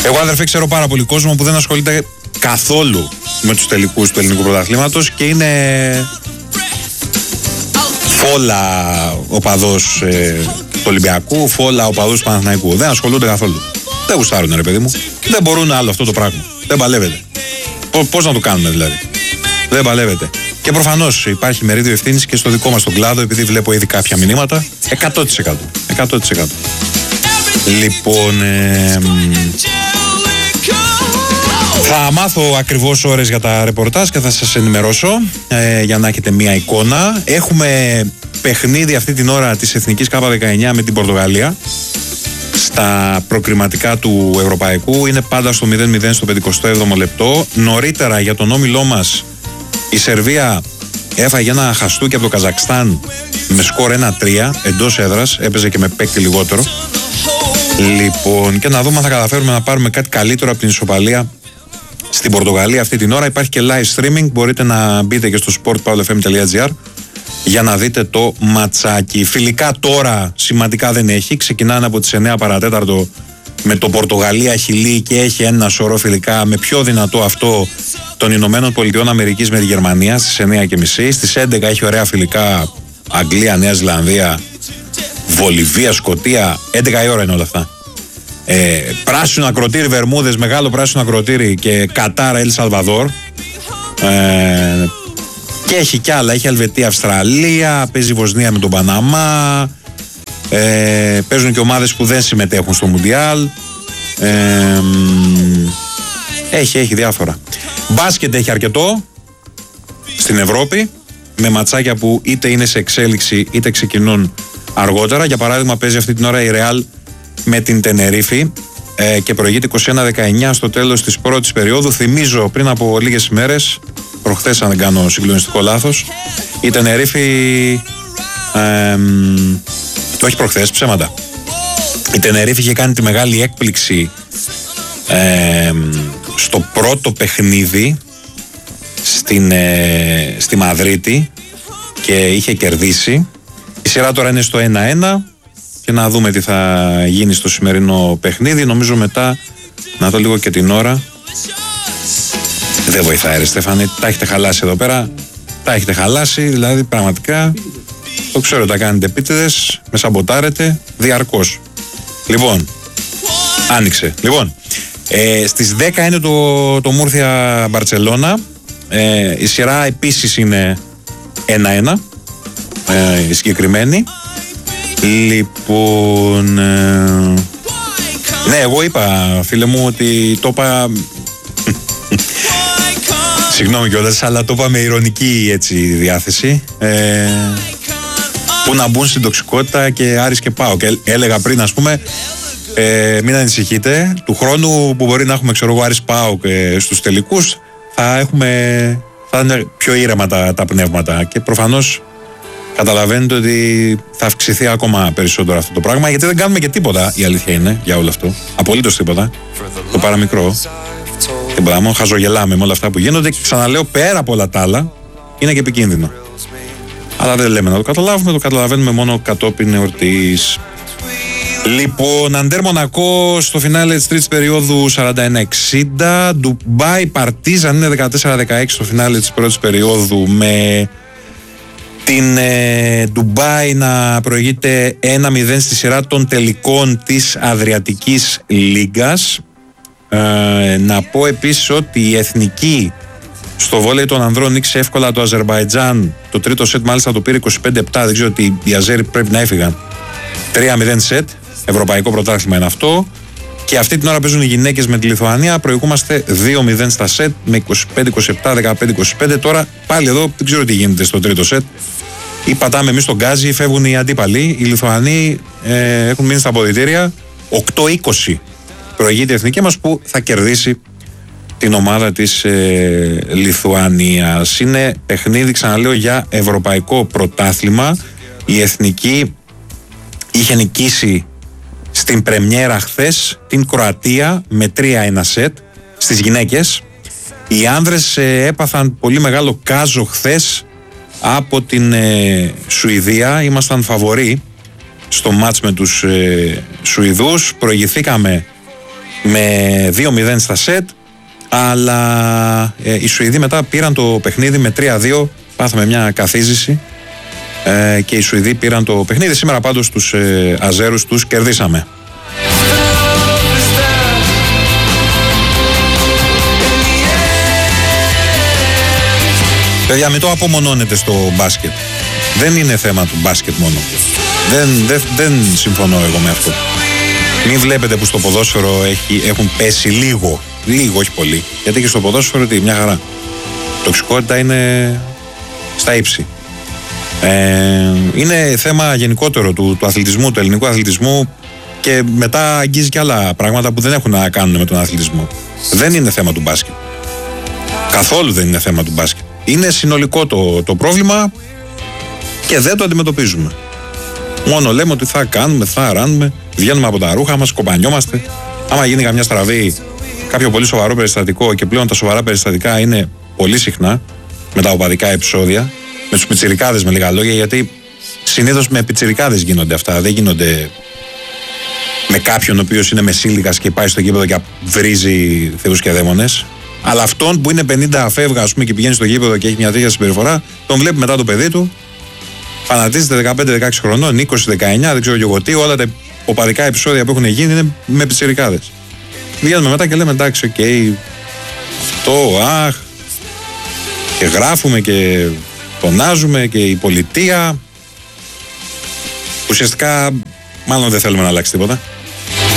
Εγώ, αδερφέ, ξέρω πάρα πολύ κόσμο που δεν ασχολείται καθόλου με τους τελικούς του ελληνικού πρωταθλήματος και είναι φόλα οπαδός του Ολυμπιακού, φόλα οπαδός του Παναθηναϊκού. Δεν ασχολούνται καθόλου. Δεν γουστάρουν, ρε παιδί μου. Δεν μπορούν άλλο αυτό το πράγμα. Δεν παλεύεται. Πώς να το κάνουμε δηλαδή? Δεν παλεύεται. Και προφανώς υπάρχει μερίδιο ευθύνης και στο δικό μας τον κλάδο, επειδή βλέπω ήδη κάποια μηνύματα. 100%. 100%. Λοιπόν, θα μάθω ακριβώς ώρες για τα ρεπορτάζ και θα σας ενημερώσω για να έχετε μία εικόνα. Έχουμε παιχνίδι αυτή την ώρα της Εθνικής K19 με την Πορτογαλία. Στα προκριματικά του Ευρωπαϊκού είναι πάντα στο 0-0 στο 57ο λεπτό. Νωρίτερα για τον όμιλό μας η Σερβία έφαγε ένα χαστούκι από το Καζακστάν με σκορ 1-3 εντός έδρας, έπαιζε και με παίκτη λιγότερο. Λοιπόν, και να δούμε αν θα καταφέρουμε να πάρουμε κάτι καλύτερο από την ισοπαλία στην Πορτογαλία αυτή την ώρα. Υπάρχει και live streaming, μπορείτε να μπείτε και στο sportpavlefm.gr για να δείτε το ματσάκι. Φιλικά τώρα σημαντικά δεν έχει, ξεκινάνε από τις 9 παρατέταρτο με το Πορτογαλία-Χιλή και έχει ένα σωρό φιλικά, με πιο δυνατό αυτό των Ηνωμένων Πολιτειών Αμερικής με τη Γερμανία στις 9.30. Στις 11 έχει ωραία φιλικά Αγγλία, Νέα Ζηλανδία, Βολιβία, Σκωτία. 11 η ώρα είναι όλα αυτά. Πράσινο ακροτήρι Βερμούδες, μεγάλο πράσινο ακροτήρι και Κατάρα Ελ Σαλβαδόρ. Και έχει κι άλλα, έχει Ελβετία, Αυστραλία, παίζει Βοσνία με τον Παναμά, παίζουν και ομάδες που δεν συμμετέχουν στο Μουντιάλ, έχει διάφορα. Μπάσκετ έχει αρκετό στην Ευρώπη, με ματσάκια που είτε είναι σε εξέλιξη είτε ξεκινούν αργότερα. Για παράδειγμα, παίζει αυτή την ώρα η Ρεάλ με την Τενερίφη και προηγείται 21-19 στο τέλος της πρώτης περίοδου. Θυμίζω, πριν από λίγες ημέρες, προχθές αν δεν κάνω συγκλονιστικό λάθος, η Τενερίφη, όχι προχθές, ψέματα, η Τενερίφη είχε κάνει τη μεγάλη έκπληξη στο πρώτο παιχνίδι στη Μαδρίτη και είχε κερδίσει. Η σειρά τώρα είναι στο 1-1 και να δούμε τι θα γίνει στο σημερινό παιχνίδι. Νομίζω μετά, να δω λίγο και την ώρα. Δεν βοηθάει, ρε Στέφανε, τα έχετε χαλάσει εδώ πέρα. Τα έχετε χαλάσει, δηλαδή πραγματικά. Το ξέρω, τα κάνετε επίτηδες, με σαμποτάρετε διαρκώς. Λοιπόν, άνοιξε. Λοιπόν, στις 10 είναι το Μούρθια Μπαρτσελώνα. Η σειρά επίσης είναι 1-1, η συγκεκριμένη. Λοιπόν, ναι, εγώ είπα, φίλε μου, ότι το είπα. Συγγνώμη κιόλας, αλλά το είπα με ειρωνική έτσι διάθεση. Που να μπουν στην τοξικότητα και Άρης και ΠΑΟΚ. Και έλεγα πριν, ας πούμε, μην ανησυχείτε, του χρόνου που μπορεί να έχουμε, ξέρω εγώ, Άρης ΠΑΟΚ στους τελικούς, θα είναι πιο ήρεμα τα πνεύματα. Και προφανώς καταλαβαίνετε ότι θα αυξηθεί ακόμα περισσότερο αυτό το πράγμα, γιατί δεν κάνουμε και τίποτα, η αλήθεια είναι, για όλο αυτό. Απολύτως τίποτα. Το παραμικρό. Τίποτα, μόνο χαζογελάμε με όλα αυτά που γίνονται και ξαναλέω, πέρα από όλα τα άλλα, είναι και επικίνδυνο. Αλλά δεν λέμε να το καταλάβουμε, το καταλαβαίνουμε μόνο κατόπιν εορτής. Λοιπόν, Αντέρ Μονακό στο φινάλε της τρίτης περίοδου 41-60. Ντουμπάι Παρτίζαν είναι 14-16 στο φινάλε της πρώτης περίοδου, με την Ντουμπάι να προηγείται 1-0 στη σειρά των τελικών της Αδριατικής Λίγκας. Να πω επίσης ότι η Εθνική στο βόλεϊ των ανδρών νίκησε εύκολα το Αζερμπαϊτζάν. Το τρίτο σετ μάλιστα το πήρε 25-7. Δεν ξέρω ότι οι Αζέροι πρέπει να έφυγαν. 3-0 σετ. Ευρωπαϊκό πρωτάθλημα είναι αυτό. Και αυτή την ώρα παίζουν οι γυναίκες με τη Λιθουανία. Προηγούμαστε 2-0 στα σετ με 25-27, 15-25. Τώρα πάλι εδώ δεν ξέρω τι γίνεται στο τρίτο σετ. Ή πατάμε εμείς τον γκάζι, φεύγουν οι αντίπαλοι. Οι Λιθουανοί έχουν μείνει στα αποδυτήρια. 8-20 προηγείται η εθνική μας που θα κερδίσει την ομάδα της Λιθουανίας. Είναι παιχνίδι, ξαναλέω, για ευρωπαϊκό πρωτάθλημα. Η εθνική είχε νικήσει στην πρεμιέρα χθες την Κροατία με 3-1 σετ στις γυναίκες. Οι άνδρες έπαθαν πολύ μεγάλο κάζο χθες από την Σουηδία. Ήμασταν φαβοροί στο μάτς με τους Σουηδούς. Προηγηθήκαμε με 2-0 στα σετ, αλλά οι Σουηδοί μετά πήραν το παιχνίδι με 3-2, πάθαμε μια καθίζηση και οι Σουηδοί πήραν το παιχνίδι. Σήμερα πάντως τους Αζέρους τους κερδίσαμε. Παιδιά, μην το απομονώνετε στο μπάσκετ. Δεν είναι θέμα του μπάσκετ μόνο. Δεν συμφωνώ εγώ με αυτό. Μην βλέπετε που στο ποδόσφαιρο έχουν πέσει λίγο, όχι πολύ. Γιατί και στο ποδόσφαιρο μια χαρά. Τοξικότητα είναι στα ύψη. Είναι θέμα γενικότερο του αθλητισμού, του ελληνικού αθλητισμού, και μετά αγγίζει και άλλα πράγματα που δεν έχουν να κάνουν με τον αθλητισμό. Δεν είναι θέμα του μπάσκετ. Καθόλου δεν είναι θέμα του μπάσκετ. Είναι συνολικό το πρόβλημα και δεν το αντιμετωπίζουμε. Μόνο λέμε ότι θα κάνουμε, θα ράνουμε, βγαίνουμε από τα ρούχα μας, κομπανιόμαστε. Άμα γίνει καμιά στραβή, κάποιο πολύ σοβαρό περιστατικό, και πλέον τα σοβαρά περιστατικά είναι πολύ συχνά με τα οπαδικά επεισόδια, με τους πιτσιρικάδες, με λίγα λόγια, γιατί συνήθως με πιτσιρικάδες γίνονται αυτά. Δεν γίνονται με κάποιον ο οποίος είναι μεσήλικας και πάει στο γήπεδο και βρίζει θεούς και δαίμονες. Αλλά αυτόν που είναι 50 φεύγα, ας πούμε, και πηγαίνει στο γήπεδο και έχει μια τέτοια συμπεριφορά, τον βλέπει μετά το παιδί του, φανατίζεται 15-16 χρονών, 20-19, δεν ξέρω και εγώ τι, όλα τα οπαδικά επεισόδια που έχουν γίνει είναι με πιτσιρικάδες. Βγαίνουμε μετά και λέμε εντάξει, οκ, αυτό, αχ, και γράφουμε και φωνάζουμε και η πολιτεία. Ουσιαστικά, μάλλον δεν θέλουμε να αλλάξει τίποτα.